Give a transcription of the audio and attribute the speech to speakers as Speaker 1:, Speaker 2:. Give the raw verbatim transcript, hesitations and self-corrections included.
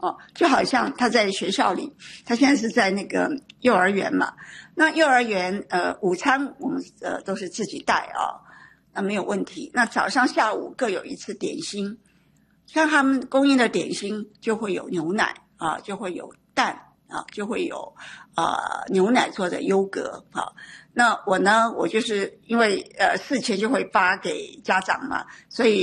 Speaker 1: 哦，就好像他在学校里，他现在是在那个幼儿园嘛，那幼儿园呃午餐我们呃都是自己带啊，那没有问题。那早上下午各有一次点心，像他们供应的点心就会有牛奶啊，就会有蛋啊，就会有呃牛奶做的优格啊。那我呢，我就是因为呃事前就会发给家长嘛，所以